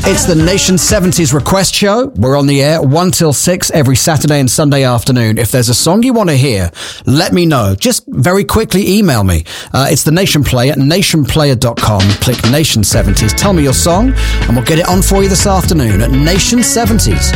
It's the Nation 70s Request Show. We're on the air 1 till 6 every Saturday and Sunday afternoon. If there's a song you want to hear, let me know. Just very quickly email me. It's the Nation Player, nationplayer.com. Click Nation 70s. Tell me your song and we'll get it on for you this afternoon at Nation 70s.